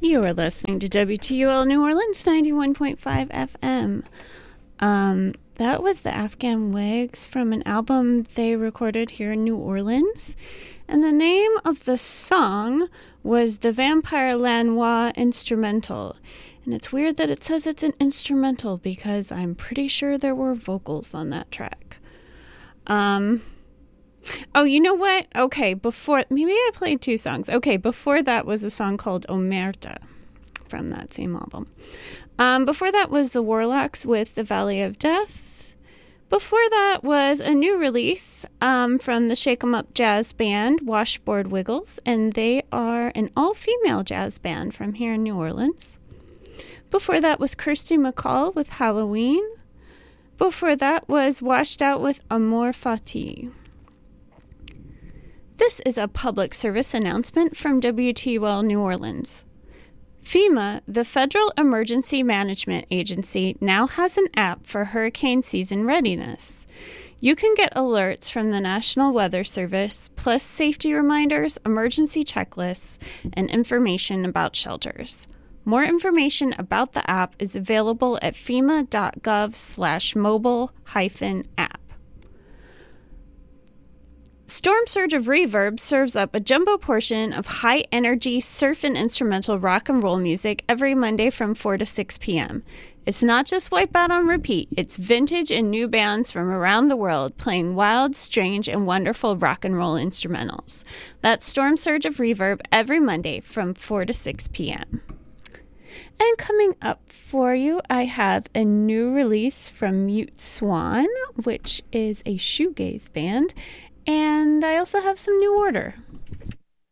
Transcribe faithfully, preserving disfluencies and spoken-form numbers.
You are listening to W T U L New Orleans ninety-one point five F M. Um, that was the Afghan Wigs from an album they recorded here in New Orleans. And the name of the song was the Vampire Lanois Instrumental. And it's weird that it says it's an instrumental because I'm pretty sure there were vocals on that track. Um... Oh, you know what? Okay, before... Maybe I played two songs. Okay, before that was a song called Omerta from that same album. Um, before that was the Warlocks with The Valley of Death. Before that was a new release um, from the Shake 'em Up jazz band, Washboard Wiggles, and they are an all-female jazz band from here in New Orleans. Before that was Kirsty MacColl with Halloween. Before that was Washed Out with Amor Fati. This is a public service announcement from W T U L New Orleans. FEMA, the Federal Emergency Management Agency, now has an app for hurricane season readiness. You can get alerts from the National Weather Service, plus safety reminders, emergency checklists, and information about shelters. More information about the app is available at fema.gov slash mobile hyphen app. Storm Surge of Reverb serves up a jumbo portion of high-energy surf and instrumental rock and roll music every Monday from four to six p.m. It's not just Wipeout on repeat. It's vintage and new bands from around the world playing wild, strange, and wonderful rock and roll instrumentals. That's Storm Surge of Reverb every Monday from four to six p.m. And coming up for you, I have a new release from Mute Swan, which is a shoegaze band. And I also have some New Order.